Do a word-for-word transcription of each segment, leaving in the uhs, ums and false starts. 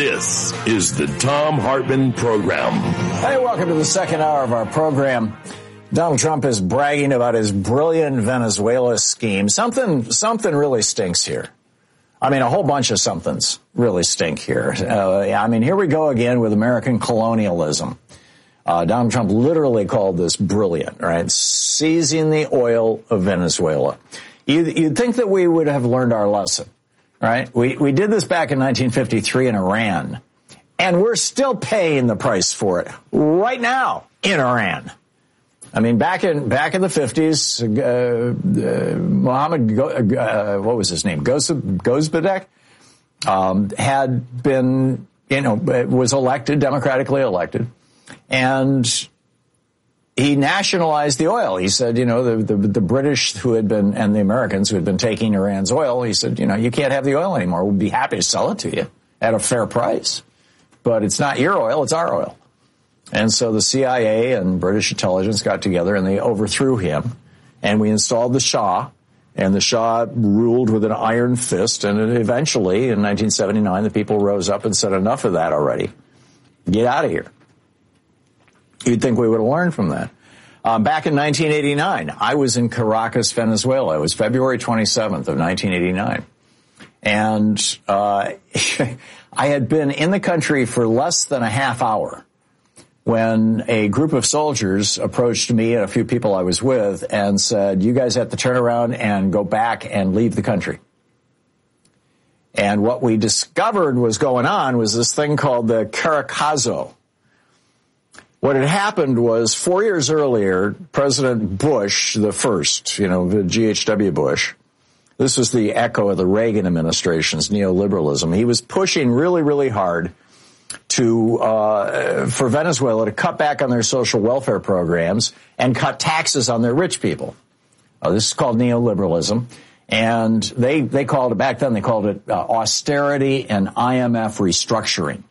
This is the Thom Hartmann Program. Hey, welcome to the second hour of our program. Donald Trump is bragging about his brilliant Venezuela scheme. Something, something really stinks here. I mean, a whole bunch of somethings really stink here. Uh, I mean, here we go again with American colonialism. Uh, Donald Trump literally called this brilliant, right? Seizing the oil of Venezuela. You'd, you'd think that we would have learned our lesson, right? We, we did this back in nineteen fifty-three in Iran, and we're still paying the price for it right now in Iran. I mean, back in back in the fifties, uh, uh, Mohammed, uh, what was his name, Gozbedek, um, had been, you know, was elected, democratically elected, and he nationalized the oil. He said, you know, the, the the British who had been, and the Americans who had been taking Iran's oil, he said, you know, you can't have the oil anymore. We'll be happy to sell it to you at a fair price, but it's not your oil, it's our oil. And so the C I A and British intelligence got together and they overthrew him, and we installed the Shah, and the Shah ruled with an iron fist, and eventually in nineteen seventy-nine the people rose up and said, enough of that already. Get out of here. You'd think we would have learned from that. Um, back in nineteen eighty-nine, I was in Caracas, Venezuela. It was February twenty-seventh of nineteen eighty-nine. And uh I had been in the country for less than a half hour when a group of soldiers approached me and a few people I was with and said, you guys have to turn around and go back and leave the country. And what we discovered was going on was this thing called the Caracazo. What had happened was four years earlier, President Bush, the first, you know, G H W Bush, this was the echo of the Reagan administration's neoliberalism. He was pushing really, really hard to uh for Venezuela to cut back on their social welfare programs and cut taxes on their rich people. Uh, this is called neoliberalism, and they they called it back then. They called it uh, austerity and I M F restructuring.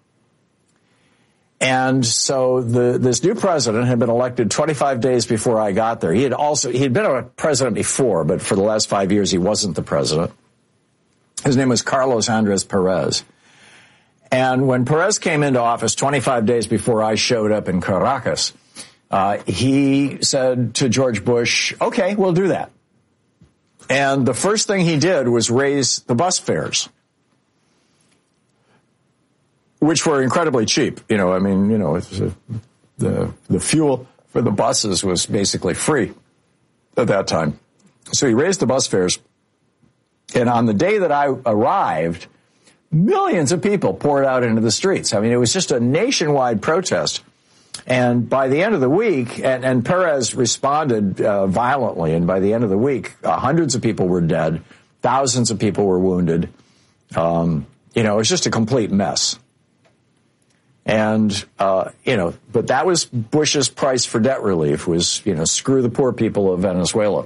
And so the this new president had been elected twenty-five days before I got there. He had also he had been a president before, but for the last five years he wasn't the president. His name was Carlos Andres Perez. And when Perez came into office twenty-five days before I showed up in Caracas, uh, he said to George Bush, okay, we'll do that. And the first thing he did was raise the bus fares, which were incredibly cheap. You know, I mean, you know, it's a, the the fuel for the buses was basically free at that time. So he raised the bus fares. And on the day that I arrived, millions of people poured out into the streets. I mean, it was just a nationwide protest. And by the end of the week, and, and Perez responded uh, violently, and by the end of the week, uh, hundreds of people were dead, thousands of people were wounded. Um, you know, it was just a complete mess. And, uh, you know, but that was Bush's price for debt relief was, you know, screw the poor people of Venezuela.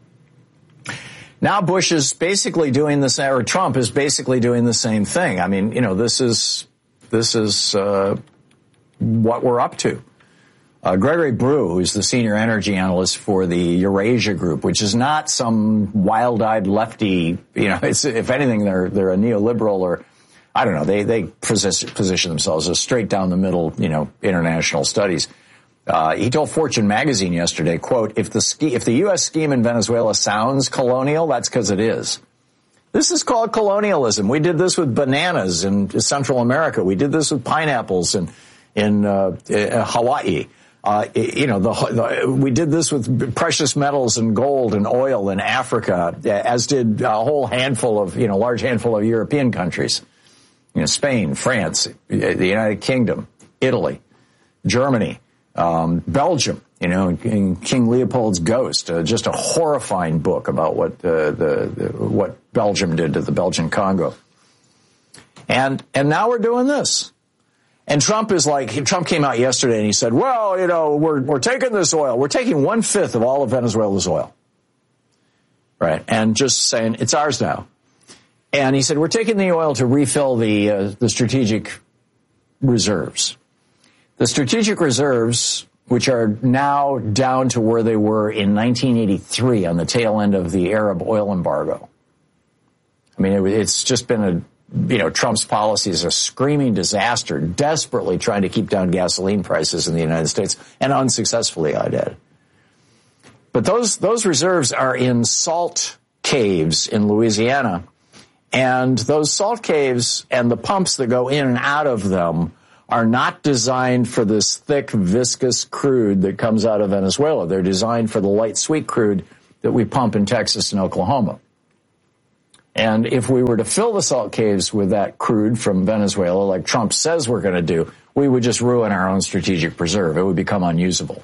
Now Bush is basically doing this, or Trump is basically doing the same thing. I mean, you know, this is, this is, uh, what we're up to. Uh, Gregory Brew, who's the senior energy analyst for the Eurasia Group, which is not some wild-eyed lefty, you know, it's, if anything, they're, they're a neoliberal or, I don't know, they, they position, position themselves as straight down the middle, you know, international studies. Uh, he told Fortune magazine yesterday, quote, if the ski, if the U S scheme in Venezuela sounds colonial, that's because it is. This is called colonialism. We did this with bananas in Central America. We did this with pineapples in, in, uh, Hawaii. Uh, you know, the, the, we did this with precious metals and gold and oil in Africa, as did a whole handful of, you know, large handful of European countries. You know, Spain, France, the United Kingdom, Italy, Germany. Um, Belgium, you know, in King Leopold's Ghost, uh, just a horrifying book about what uh, the, the what Belgium did to the Belgian Congo. And and now we're doing this. And Trump is like, Trump came out yesterday and he said, well, you know, we're we're taking this oil. We're taking one fifth of all of Venezuela's oil. Right. And just saying it's ours now. And he said, we're taking the oil to refill the uh, the strategic reserves. The strategic reserves, which are now down to where they were in nineteen eighty-three on the tail end of the Arab oil embargo. I mean, it, it's just been a you know, Trump's policy is a screaming disaster, desperately trying to keep down gasoline prices in the United States, and unsuccessfully, I'd add. But those those reserves are in salt caves in Louisiana, and those salt caves and the pumps that go in and out of them are not designed for this thick, viscous crude that comes out of Venezuela. They're designed for the light, sweet crude that we pump in Texas and Oklahoma. And if we were to fill the salt caves with that crude from Venezuela, like Trump says we're going to do, we would just ruin our own strategic preserve. It would become unusable.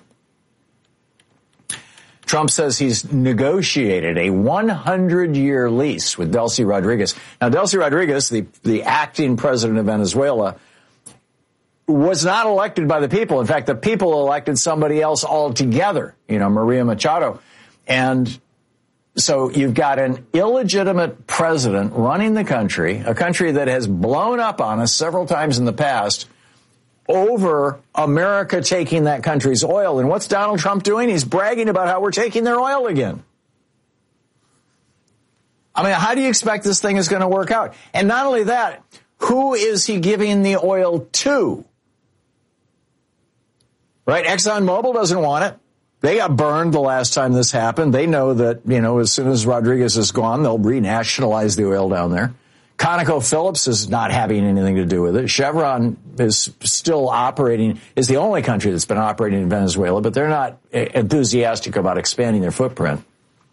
Trump says he's negotiated a one hundred year lease with Delcy Rodriguez. Now, Delcy Rodriguez, the, the acting president of Venezuela, was not elected by the people. In fact, the people elected somebody else altogether, you know, Maria Machado. And so you've got an illegitimate president running the country, a country that has blown up on us several times in the past over America taking that country's oil. And what's Donald Trump doing? He's bragging about how we're taking their oil again. I mean, how do you expect this thing is going to work out? And not only that, who is he giving the oil to? Right? ExxonMobil doesn't want it. They got burned the last time this happened. They know that, you know, as soon as Rodriguez is gone, they'll renationalize the oil down there. ConocoPhillips is not having anything to do with it. Chevron is still operating, is the only country that's been operating in Venezuela, but they're not enthusiastic about expanding their footprint.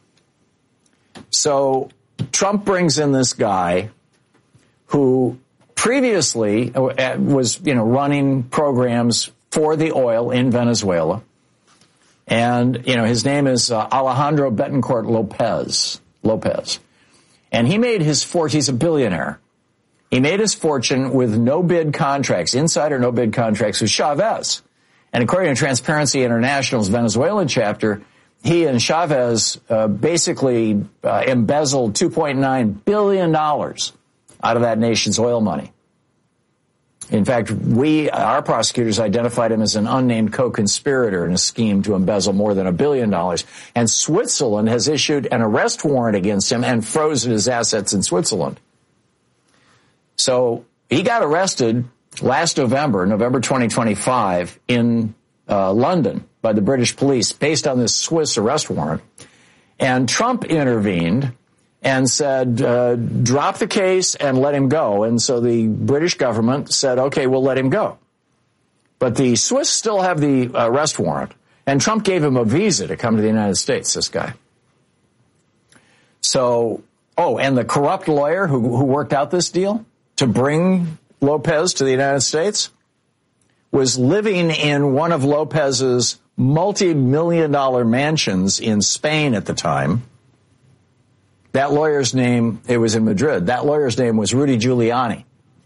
So Trump brings in this guy who previously was, you know, running programs for the oil in Venezuela. And, you know, his name is uh, Alejandro Betancourt Lopez. Lopez. And he made his fortune, he's a billionaire. He made his fortune with no-bid contracts, insider no-bid contracts with Chavez. And according to Transparency International's Venezuelan chapter, he and Chavez uh, basically uh, embezzled two point nine billion dollars out of that nation's oil money. In fact, we, our prosecutors identified him as an unnamed co-conspirator in a scheme to embezzle more than a billion dollars. And Switzerland has issued an arrest warrant against him and frozen his assets in Switzerland. So he got arrested last November, November twenty twenty-five, in uh, London by the British police based on this Swiss arrest warrant. And Trump intervened and said, uh, drop the case and let him go. And so the British government said, okay, we'll let him go. But the Swiss still have the arrest warrant. And Trump gave him a visa to come to the United States, this guy. So, oh, and the corrupt lawyer who, who worked out this deal to bring Lopez to the United States was living in one of Lopez's multi-million dollar mansions in Spain at the time. That lawyer's name, it was in Madrid, that lawyer's name was Rudy Giuliani.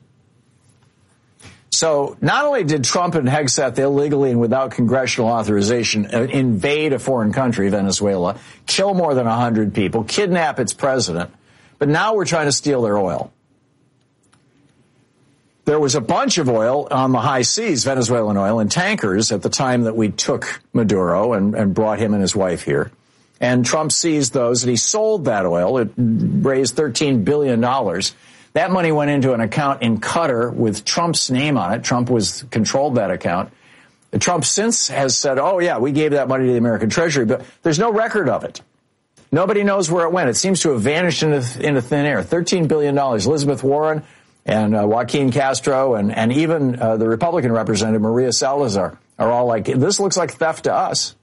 So not only did Trump and Hegseth illegally and without congressional authorization invade a foreign country, Venezuela, kill more than one hundred people, kidnap its president, but now we're trying to steal their oil. There was a bunch of oil on the high seas, Venezuelan oil, in tankers at the time that we took Maduro and, and brought him and his wife here. And Trump seized those, and he sold that oil. It raised thirteen billion dollars. That money went into an account in Qatar with Trump's name on it. Trump was controlled that account. Trump since has said, oh, yeah, we gave that money to the American Treasury, but there's no record of it. Nobody knows where it went. It seems to have vanished into, into thin air. thirteen billion dollars. Elizabeth Warren and uh, Joaquin Castro and, and even uh, the Republican representative, Maria Salazar, are all like, this looks like theft to us.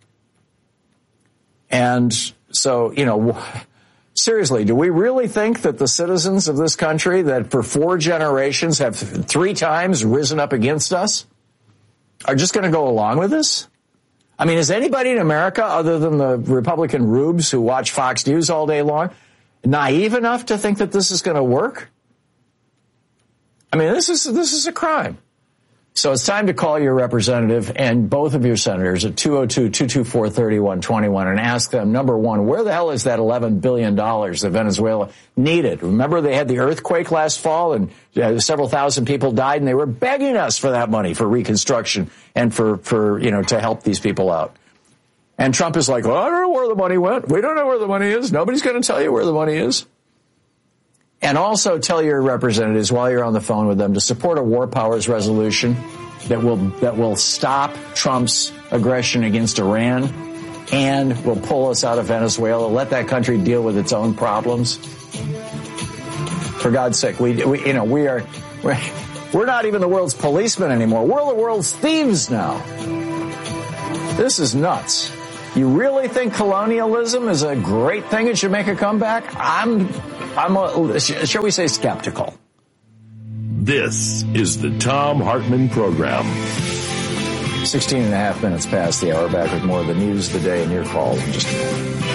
And so, you know, seriously, do we really think that the citizens of this country that for four generations have three times risen up against us are just going to go along with this? I mean, is anybody in America, other than the Republican rubes who watch Fox News all day long, naive enough to think that this is going to work? I mean, this is this is a crime. So it's time to call your representative and both of your senators at two oh two, two two four, three one two one and ask them, number one, where the hell is that eleven billion dollars that Venezuela needed? Remember, they had the earthquake last fall and uh, several thousand people died, and they were begging us for that money for reconstruction and for, for, you know, to help these people out. And Trump is like, well, I don't know where the money went. We don't know where the money is. Nobody's going to tell you where the money is. And also tell your representatives while you're on the phone with them to support a war powers resolution that will that will stop Trump's aggression against Iran and will pull us out of Venezuela, let that country deal with its own problems. For God's sake, we, we you know, we are we're, we're not even the world's policemen anymore. We're the world's thieves now. This is nuts. You really think colonialism is a great thing? It should make a comeback? I'm, I'm, a, shall we say, skeptical. This is the Thom Hartmann Program. sixteen and a half minutes past the hour. Back with more of the news of the day and your calls in just a minute.